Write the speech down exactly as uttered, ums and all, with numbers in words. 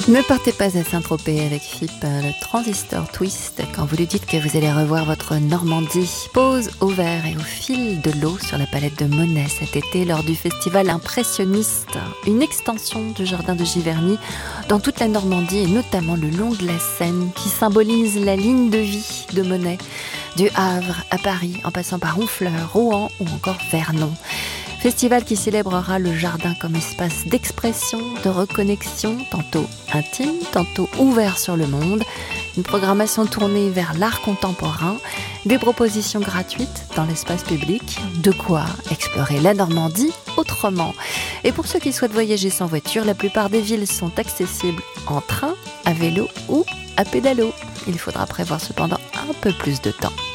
Ne partez pas à Saint-Tropez avec F I P, le Transistor Twist, quand vous lui dites que vous allez revoir votre Normandie. Pause au vert et au fil de l'eau sur la palette de Monet cet été lors du festival impressionniste. Une extension du jardin de Giverny dans toute la Normandie et notamment le long de la Seine qui symbolise la ligne de vie de Monet, du Havre à Paris en passant par Honfleur, Rouen ou encore Vernon. Festival qui célébrera le jardin comme espace d'expression, de reconnexion, tantôt intime, tantôt ouvert sur le monde. Une programmation tournée vers l'art contemporain, des propositions gratuites dans l'espace public, de quoi explorer la Normandie autrement. Et pour ceux qui souhaitent voyager sans voiture, la plupart des villes sont accessibles en train, à vélo ou à pédalo. Il faudra prévoir cependant un peu plus de temps.